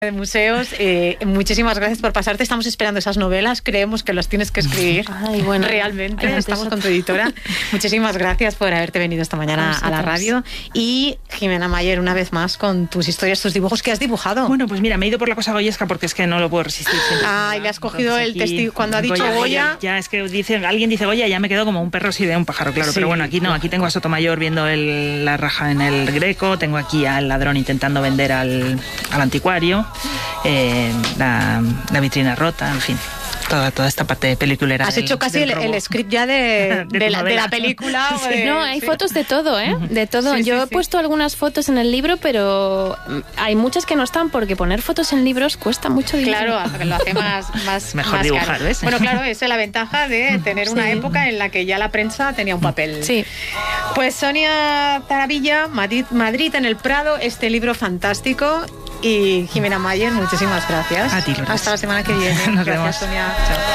de museos. Muchísimas gracias por pasarte. Estamos esperando esas novelas. Creemos que las tienes que escribir. Ay, bueno, realmente. Estamos con tu editora. Muchísimas gracias por haberte venido esta mañana a la radio. Y Jimena Mayer, una vez más, con tus historias, tus dibujos que has dibujado. Bueno, pues mira, me he ido por la cosa goyesca porque es que no lo puedo resistir. Y le has cogido el testigo. Cuando ha dicho Goya. Ya es que alguien dice Goya, ya me quedo como un perro si ve un pájaro, claro. Sí, pero bueno, aquí no, aquí tengo a Sotomayor viendo la raja en el Greco, tengo aquí al ladrón intentando vender al anticuario. La vitrina rota, en fin, toda esta parte peliculera. Has hecho casi el script ya de la película. Sí. No, hay fotos de todo, ¿eh? De todo. Sí, Yo he puesto algunas fotos en el libro, pero hay muchas que no están porque poner fotos en libros cuesta mucho dinero. Claro, lo hace más mejor más dibujar, caro. ¿ves? Bueno, claro, esa es la ventaja de tener una época en la que ya la prensa tenía un papel. Sí. Pues Sonia Taravilla, Madrid en el Prado, este libro fantástico. Y Jimena Mayer, muchísimas gracias. A ti, Lourdes. Hasta la semana que viene. Nos gracias, vemos. Sonia. Chao.